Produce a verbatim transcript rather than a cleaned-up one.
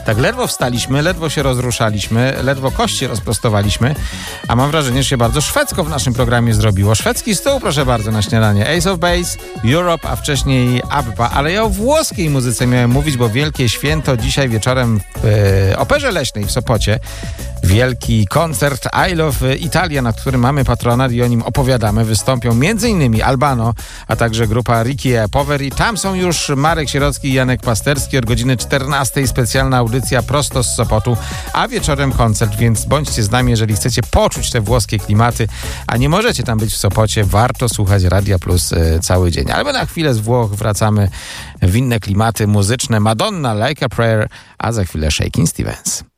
Tak ledwo wstaliśmy, ledwo się rozruszaliśmy, ledwo kości rozprostowaliśmy, a mam wrażenie, że się bardzo szwedzko w naszym programie zrobiło. Szwedzki stół, proszę bardzo, na śniadanie. Ace of Base, Europe, a wcześniej ABBA. Ale ja o włoskiej muzyce miałem mówić, bo wielkie święto dzisiaj wieczorem w e, Operze Leśnej w Sopocie. Wielki koncert I Love Italia, nad którym mamy patronat i o nim opowiadamy. Wystąpią m.in. Albano, a także grupa Ricky e. Poveri. Tam są już Marek Sierocki i Janek Pasterski. Od godziny czternastej specjalna audycja prosto z Sopotu, a wieczorem koncert, więc bądźcie z nami, jeżeli chcecie poczuć te włoskie klimaty, a nie możecie tam być w Sopocie, warto słuchać Radia Plus y, cały dzień. Ale na chwilę z Włoch wracamy w inne klimaty muzyczne. Madonna, Like a Prayer, a za chwilę Shakin' Stevens.